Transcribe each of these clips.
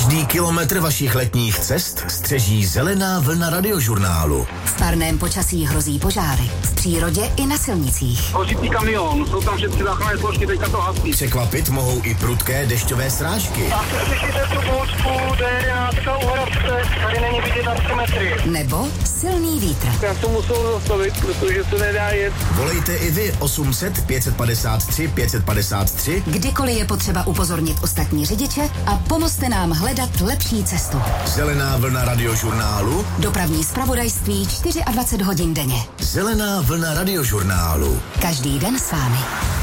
Každý kilometr vašich letních cest střeží zelená vlna radiožurnálu. V parném počasí hrozí požáry. V přírodě i na silnicích. Hořící kamion, jsou tam všetci záchranné složky, teďka to hasí. Překvapit mohou i prudké dešťové srážky. A slyšíte tu bouřku, D11 u Hradce, tady není vidět na 3 metry. Nebo silný vítr. Já to musel zastavit, protože se nedá jet. Volejte i vy 800 553 553. Kdykoliv je potřeba upozornit ostatní řidiče a pomozte nám hledat lepší cestu. Zelená vlna radiožurnálu. Dopravní zpravodajství 24 hodin denně. Zelená vlna radiožurnálu. Každý den s vámi.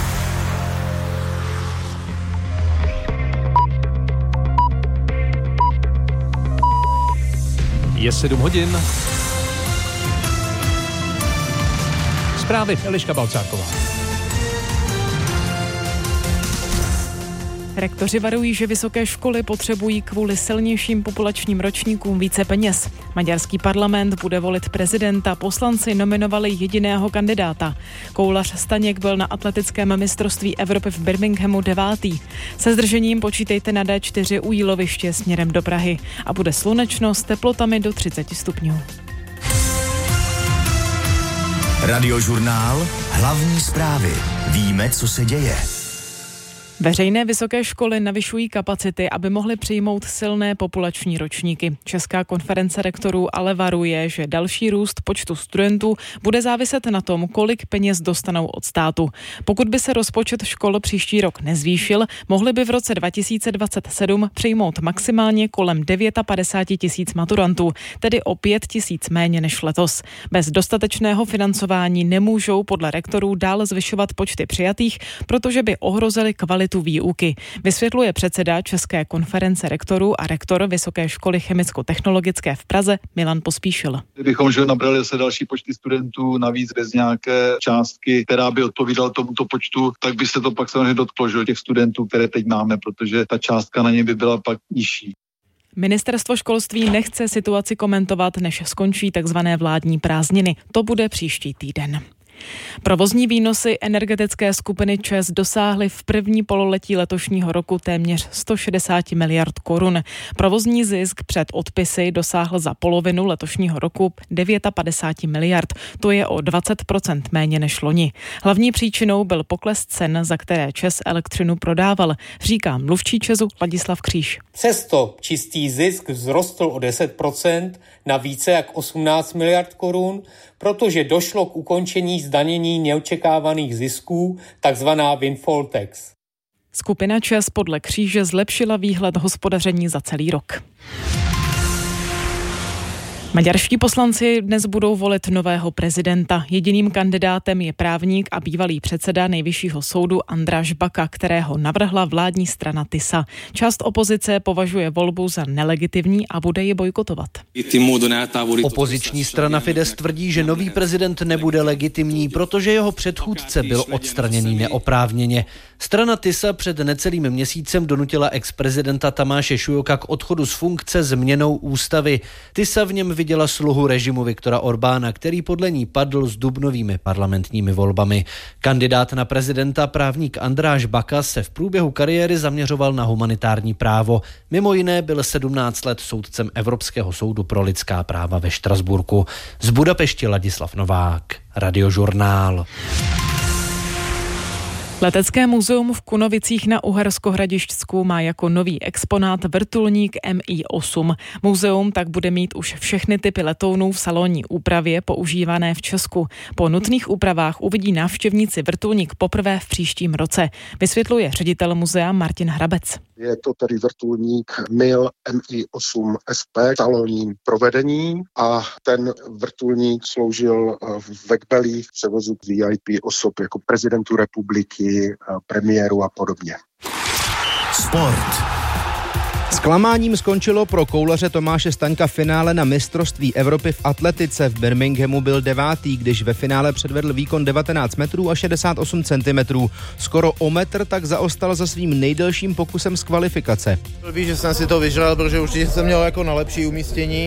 Je 7 hodin. Zprávy Eliška Balcáková. Rektoři varují, že vysoké školy potřebují kvůli silnějším populačním ročníkům více peněz. Maďarský parlament bude volit prezidenta, poslanci nominovali jediného kandidáta. Koulař Staněk byl na atletickém mistrovství Evropy v Birminghamu 9. Se zdržením počítejte na D4 u Jíloviště směrem do Prahy a bude slunečno s teplotami do 30 stupňů. Radiožurnál. Hlavní zprávy. Víme, co se děje. Veřejné vysoké školy navyšují kapacity, aby mohly přijmout silné populační ročníky. Česká konference rektorů ale varuje, že další růst počtu studentů bude záviset na tom, kolik peněz dostanou od státu. Pokud by se rozpočet škol příští rok nezvýšil, mohli by v roce 2027 přijmout maximálně kolem 59 000 maturantů, tedy o 5 000 méně než letos. Bez dostatečného financování nemůžou podle rektorů dál zvyšovat počty přijatých, protože by ohrozili kvalitu výuky. Vysvětluje předseda České konference rektorů a rektor Vysoké školy chemicko-technologické v Praze Milan Pospíšil. Kdybychom nabrali se další počty studentů navíc bez nějaké částky, která by odpovídala tomuto počtu, tak by se to pak samozřejmě dotklo těch studentů, které teď máme, protože ta částka na ně by byla pak nižší. Ministerstvo školství nechce situaci komentovat, než skončí takzvané vládní prázdniny. To bude příští týden. Provozní výnosy energetické skupiny ČEZ dosáhly v první pololetí letošního roku téměř 160 miliard korun. Provozní zisk před odpisy dosáhl za polovinu letošního roku 59 miliard. To je o 20% méně než loni. Hlavní příčinou byl pokles cen, za které ČEZ elektřinu prodával, říká mluvčí ČEZu Ladislav Kříž. Přesto čistý zisk vzrostl o 10% na více jak 18 miliard korun, protože došlo k ukončení zdanění neočekávaných zisků, takzvaná windfall tax. Skupina ČEZ podle Kříže zlepšila výhled hospodaření za celý rok. Maďarští poslanci dnes budou volit nového prezidenta. Jediným kandidátem je právník a bývalý předseda Nejvyššího soudu András Baka, kterého navrhla vládní strana TISA. Část opozice považuje volbu za nelegitimní a bude ji bojkotovat. Opoziční strana Fidesz tvrdí, že nový prezident nebude legitimní, protože jeho předchůdce byl odstraněný neoprávněně. Strana TISA před necelým měsícem donutila ex-prezidenta Tamáše Šujoka k odchodu z funkce změnou ústavy. TISA v něm viděla sluhu režimu Viktora Orbána, který podle ní padl s dubnovými parlamentními volbami. Kandidát na prezidenta, právník András Baka, se v průběhu kariéry zaměřoval na humanitární právo. Mimo jiné byl 17 let soudcem Evropského soudu pro lidská práva ve Štrasburku. Z Budapešti Ladislav Novák, Radiožurnál. Letecké muzeum v Kunovicích na Uhersko-Hradišťsku má jako nový exponát vrtulník Mi-8. Muzeum tak bude mít už všechny typy letounů v salonní úpravě používané v Česku. Po nutných úpravách uvidí návštěvníci vrtulník poprvé v příštím roce, vysvětluje ředitel muzea Martin Hrabec. Je to tedy vrtulník MIL Mi-8 SP v salonním provedení a ten vrtulník sloužil v Vekbelí v převozu VIP osob jako prezidentu republiky, premiéru a podobně. Sport. Zklamáním skončilo pro koulaře Tomáše Staňka finále na mistrovství Evropy v atletice. V Birminghamu byl 9., když ve finále předvedl výkon 19 metrů a 68 cm. Skoro o metr tak zaostal za svým nejdelším pokusem z kvalifikace. Víš, že jsem si to vyžral, protože určitě jsem měl jako na lepší umístění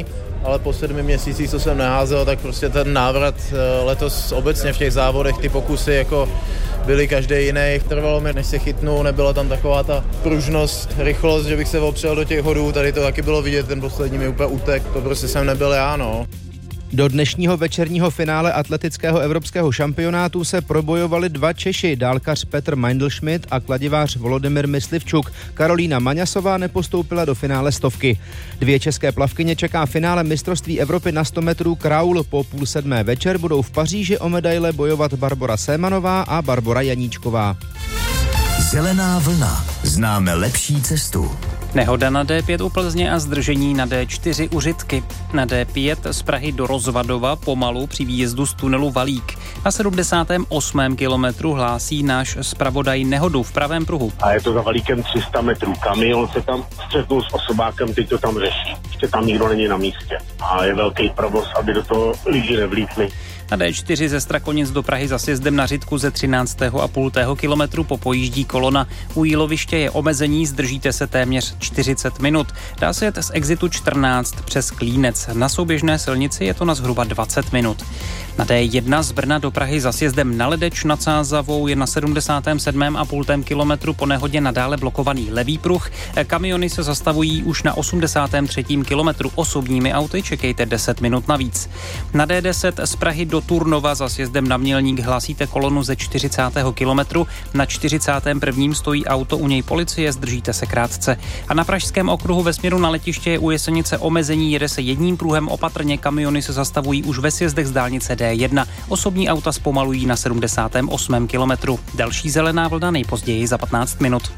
ale po 7 měsících, co jsem neházel, tak prostě ten návrat letos obecně v těch závodech, ty pokusy jako byly každý jiný. Trvalo mi, než se chytnu, nebyla tam taková ta pružnost, rychlost, že bych se opřel do těch hodů, tady to taky bylo vidět, ten poslední mi úplně utek, to prostě jsem nebyl já, no. Do dnešního večerního finále atletického evropského šampionátu se probojovali 2 Češi, dálkař Petr Meindl-Schmidt a kladivář Volodymyr Myslivčuk. Karolína Maňasová nepostoupila do finále stovky. 2 české plavkyně čeká finále mistrovství Evropy na 100 metrů kraul. Po 6:30 večer budou v Paříži o medaile bojovat Barbora Sémanová a Barbora Janíčková. Zelená vlna. Známe lepší cestu. Nehoda na D5 u Plzně a zdržení na D4 u Řitky. Na D5 z Prahy do Rozvadova pomalu při výjezdu z tunelu Valík. Na 78. kilometru hlásí náš zpravodaj nehodu v pravém pruhu. A je to za Valíkem 300 metrů. Kamion se tam střetnul s osobákem, teď to tam řeší. Ještě tam nikdo není na místě. A je velký provoz, aby do toho lidi nevlítli. Na D4 ze Strakonic do Prahy za sjezdem na Řitku ze 13,5 kilometru popojíždí kolona. U Jíloviště je omezení, zdržíte se téměř 40 minut. Dá se jet z exitu 14 přes Klínec. Na souběžné silnici je to na zhruba 20 minut. Na D1 z Brna do Prahy za sjezdem na Ledeč nad Sázavou je na 77,5 kilometru po nehodě nadále blokovaný levý pruh. Kamiony se zastavují už na 83. kilometru. Osobními auty čekejte 10 minut navíc. Na D10 z Prahy do Turnova za sjezdem na Mělník hlásíte kolonu ze 40. kilometru. Na 41. stojí auto, u něj policie, zdržíte se krátce. A na Pražském okruhu ve směru na letiště je u Jesenice omezení, jede se jedním pruhem opatrně, kamiony se zastavují už ve sjezdech z dálnice D1. Osobní auta zpomalují na 78. kilometru. Další zelená vlna nejpozději za 15 minut.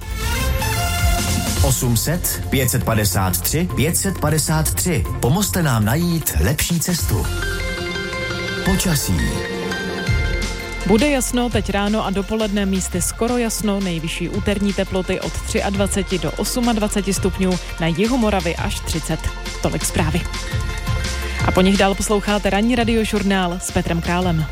800 553 553. Pomozte nám najít lepší cestu. Počasí. Bude jasno teď ráno a dopoledne, místy skoro jasno, nejvyšší úterní teploty od 23 do 28 stupňů, na jihu Moravy až 30. Tolik zprávy. A po nich dál posloucháte ranní radiožurnál s Petrem Králem.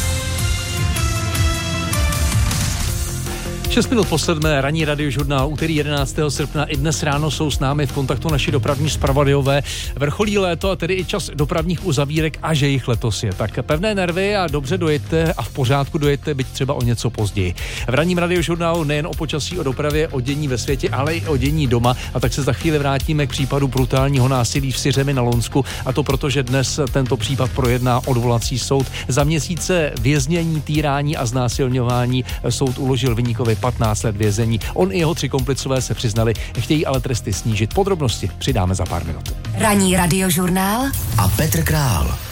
6 minut po 7. ranní radiožurnál úterý 11. srpna. I dnes ráno jsou s námi v kontaktu naši dopravní zpravodajové. Vrcholí léto a tedy i čas dopravních uzavírek a že jich letos je. Tak pevné nervy a dobře dojeďte a v pořádku dojeďte, byť třeba o něco později. V ranním radiožurnálu nejen o počasí, o dopravě, o dění ve světě, ale i o dění doma. A tak se za chvíli vrátíme k případu brutálního násilí v Syřemi na Lonsku. A to proto, že dnes tento případ projedná odvolací soud. Za měsíce věznění, týrání a znásilňování soud uložil viníkovi 15 let vězení. On i jeho 3 komplicové se přiznali, chtějí ale tresty snížit. Podrobnosti přidáme za pár minut. Ranní radiožurnál a Petr Král.